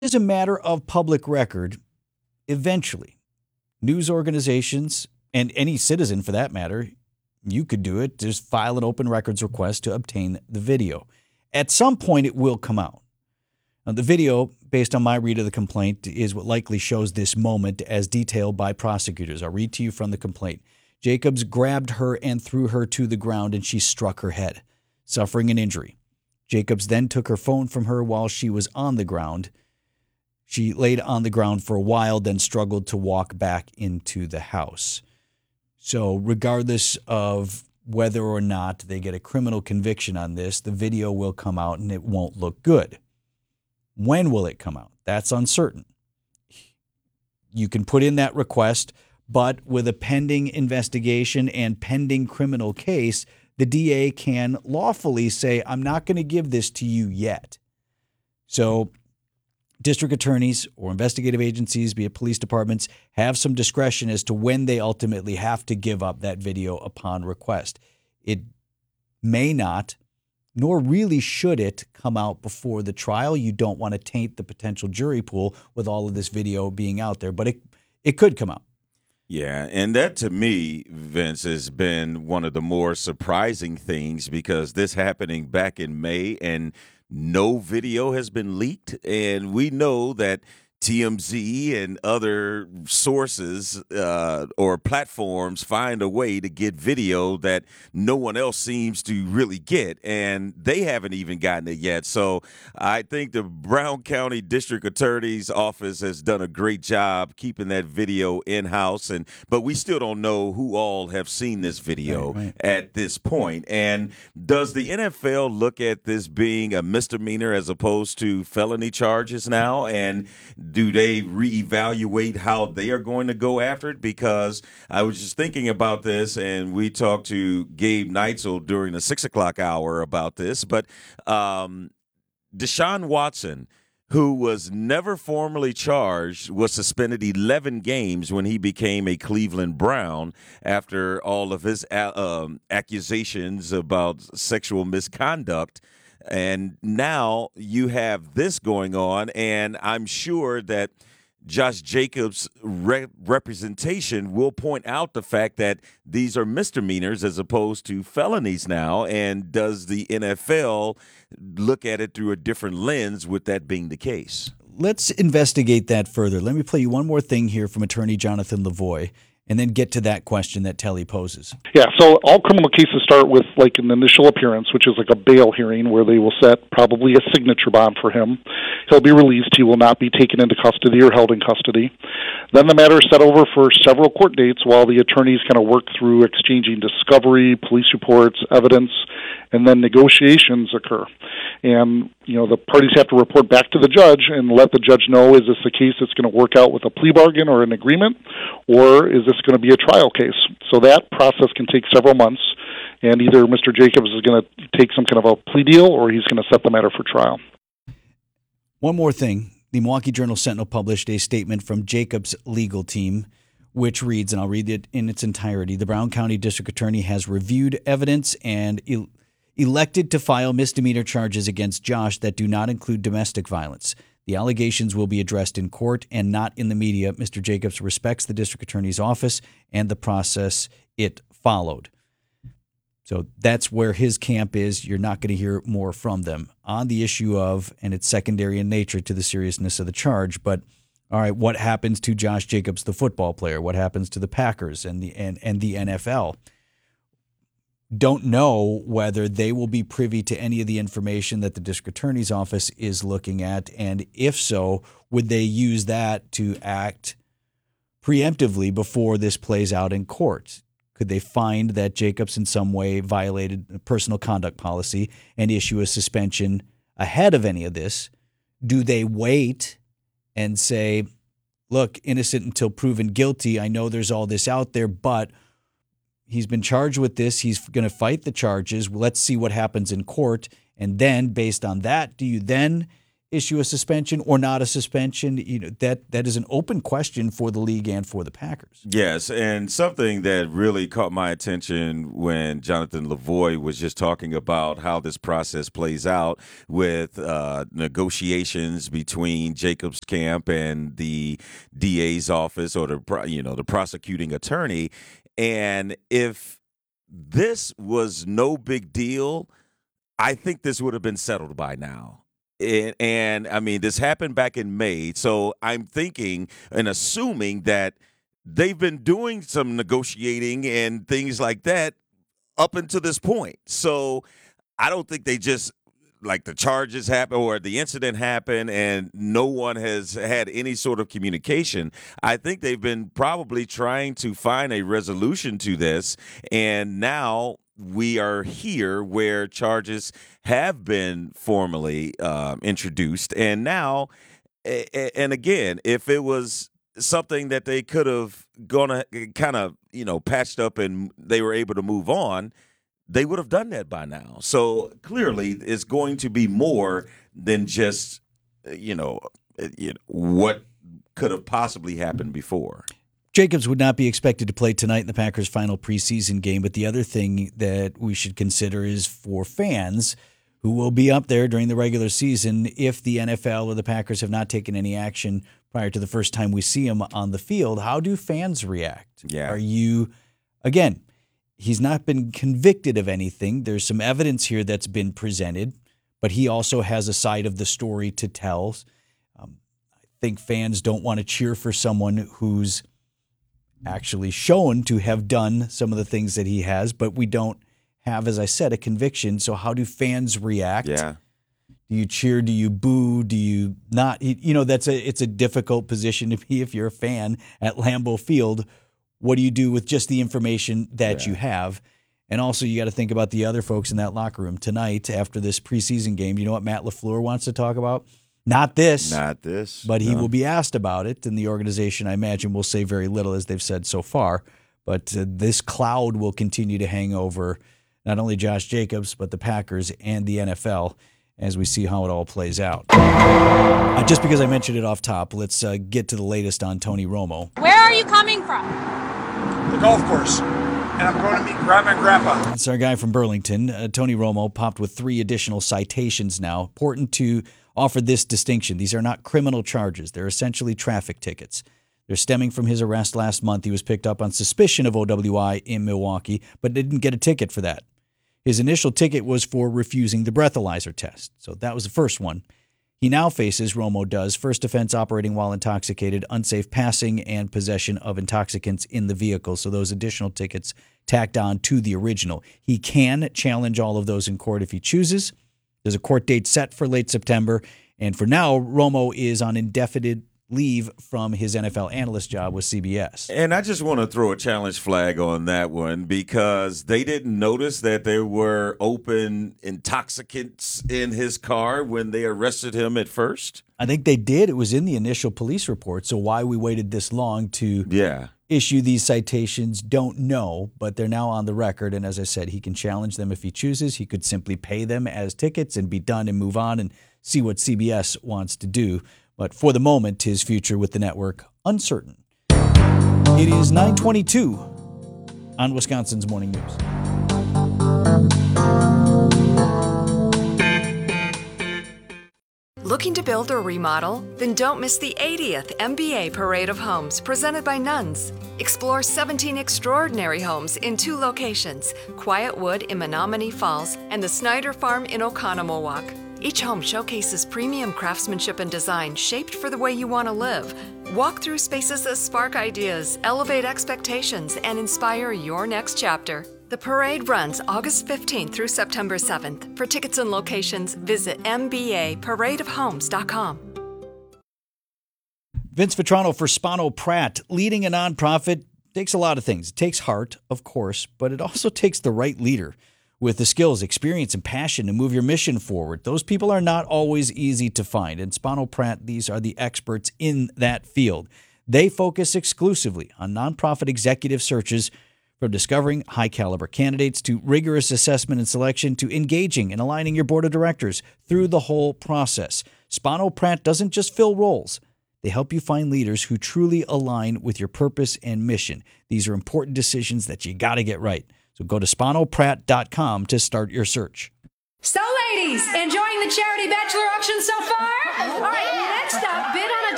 As a matter of public record, eventually, news organizations and any citizen for that matter, you could do it, just file an open records request to obtain the video. At some point, it will come out. Now, the video, based on my read of the complaint, is what likely shows this moment as detailed by prosecutors. I'll read to you from the complaint. Jacobs grabbed her and threw her to the ground, and she struck her head, suffering an injury. Jacobs then took her phone from her while she was on the ground. She laid on the ground for a while, then struggled to walk back into the house. So regardless of whether or not they get a criminal conviction on this, the video will come out and it won't look good. When will it come out? That's uncertain. You can put in that request, but with a pending investigation and pending criminal case, the DA can lawfully say, I'm not going to give this to you yet. So district attorneys or investigative agencies, be it police departments, have some discretion as to when they ultimately have to give up that video upon request. It may not, nor really should it, come out before the trial. You don't want to taint the potential jury pool with all of this video being out there, but it could come out. Yeah, and that to me, Vince, has been one of the more surprising things because this happening back in May and no video has been leaked. And we know that TMZ and other sources or platforms find a way to get video that no one else seems to really get, and they haven't even gotten it yet. So I think the Brown County District Attorney's Office has done a great job keeping that video in-house, but we still don't know who all have seen this video at this point. And does the NFL look at this being a misdemeanor as opposed to felony charges now? And do they reevaluate how they are going to go after it? Because I was just thinking about this, and we talked to Gabe Neitzel during the 6 o'clock hour about this. But Deshaun Watson, who was never formally charged, was suspended 11 games when he became a Cleveland Brown after all of his accusations about sexual misconduct. And now you have this going on, and I'm sure that Josh Jacobs' representation will point out the fact that these are misdemeanors as opposed to felonies now. And does the NFL look at it through a different lens with that being the case? Let's investigate that further. Let me play you one more thing here from attorney Jonathan Lavoie, and then get to that question that Telly poses. Yeah, so all criminal cases start with like an initial appearance, which is like a bail hearing where they will set probably a signature bond for him. He'll be released. He will not be taken into custody or held in custody. Then the matter is set over for several court dates while the attorneys kind of work through exchanging discovery, police reports, evidence, and then negotiations occur. And, you know, the parties have to report back to the judge and let the judge know, is this a case that's going to work out with a plea bargain or an agreement, or is this going to be a trial case? So that process can take several months, and either Mr. Jacobs is going to take some kind of a plea deal or he's going to set the matter for trial. One more thing. The Milwaukee Journal-Sentinel published a statement from Jacobs' legal team, which reads, and I'll read it in its entirety, the Brown County District Attorney has reviewed evidence and elected to file misdemeanor charges against Josh that do not include domestic violence. The allegations will be addressed in court and not in the media. Mr. Jacobs respects the district attorney's office and the process it followed. So that's where his camp is. You're not going to hear more from them on the issue of, and it's secondary in nature to the seriousness of the charge, but all right, what happens to Josh Jacobs, the football player? What happens to the Packers and the NFL? Don't know whether they will be privy to any of the information that the district attorney's office is looking at, and if so, would they use that to act preemptively before this plays out in court? Could they find that Jacobs in some way violated a personal conduct policy and issue a suspension ahead of any of this? Do they wait and say, look, innocent until proven guilty? I know there's all this out there, but he's been charged with this. He's going to fight the charges. Let's see what happens in court. And then based on that, do you then issue a suspension or not a suspension? That is an open question for the league and for the Packers. Yes, and something that really caught my attention when Jonathan Lavoie was just talking about how this process plays out with negotiations between Jacobs' camp and the DA's office or the prosecuting attorney, and if this was no big deal, I think this would have been settled by now. And I mean, this happened back in May. So I'm thinking and assuming that they've been doing some negotiating and things like that up until this point. So I don't think they just, like, the charges happen or the incident happened and no one has had any sort of communication. I think they've been probably trying to find a resolution to this. And now we are here where charges have been formally introduced. And now, and again, if it was something that they could have gone kind of, patched up and they were able to move on, they would have done that by now. So clearly it's going to be more than just, what could have possibly happened before. Jacobs would not be expected to play tonight in the Packers' final preseason game, but the other thing that we should consider is for fans who will be up there during the regular season if the NFL or the Packers have not taken any action prior to the first time we see them on the field. How do fans react? Yeah. Are you, again, he's not been convicted of anything. There's some evidence here that's been presented, but he also has a side of the story to tell. I think fans don't want to cheer for someone who's actually shown to have done some of the things that he has, but we don't have, as I said, a conviction. So how do fans react? Yeah. Do you cheer? Do you boo? Do you not? It's a difficult position to be if you're a fan at Lambeau Field. What do you do with just the information that you have? And also, you got to think about the other folks in that locker room tonight after this preseason game. You know what Matt LaFleur wants to talk about? Not this. But he will be asked about it, and the organization, I imagine, will say very little, as they've said so far. But this cloud will continue to hang over not only Josh Jacobs, but the Packers and the NFL as we see how it all plays out. Just because I mentioned it off top, let's get to the latest on Tony Romo. Where are you coming from? The golf course. And I'm going to meet Grandma and Grandpa. That's our guy from Burlington. Tony Romo popped with 3 additional citations now. Important to offer this distinction. These are not criminal charges. They're essentially traffic tickets. They're stemming from his arrest last month. He was picked up on suspicion of OWI in Milwaukee, but didn't get a ticket for that. His initial ticket was for refusing the breathalyzer test. So that was the first one. He now faces, Romo does, first offense operating while intoxicated, unsafe passing, and possession of intoxicants in the vehicle. So those additional tickets tacked on to the original. He can challenge all of those in court if he chooses. There's a court date set for late September. And for now, Romo is on indefinite leave from his NFL analyst job with CBS. And I just want to throw a challenge flag on that one because they didn't notice that there were open intoxicants in his car when they arrested him at first. I think they did. It was in the initial police report. So why we waited this long to issue these citations, don't know. But they're now on the record. And as I said, he can challenge them if he chooses. He could simply pay them as tickets and be done and move on and see what CBS wants to do. But for the moment, his future with the network, uncertain. It is 9:22 on Wisconsin's Morning News. Looking to build or remodel? Then don't miss the 80th MBA Parade of Homes presented by Nuns. Explore 17 extraordinary homes in 2 locations, Quiet Wood in Menominee Falls and the Snyder Farm in Oconomowoc. Each home showcases premium craftsmanship and design shaped for the way you want to live. Walk through spaces that spark ideas, elevate expectations, and inspire your next chapter. The parade runs August 15th through September 7th. For tickets and locations, visit mbaparadeofhomes.com. Vince Vitrano for Spano Pratt. Leading a nonprofit takes a lot of things. It takes heart, of course, but it also takes the right leader with the skills, experience, and passion to move your mission forward. Those people are not always easy to find. And Spano Pratt, these are the experts in that field. They focus exclusively on nonprofit executive searches From discovering high-caliber candidates to rigorous assessment and selection to engaging and aligning your board of directors through the whole process, Spano Pratt doesn't just fill roles. They help you find leaders who truly align with your purpose and mission. These are important decisions that you got to get right. So go to SpanoPratt.com to start your search. So, ladies, enjoying the charity bachelor auction so far? All right, next up, bid on a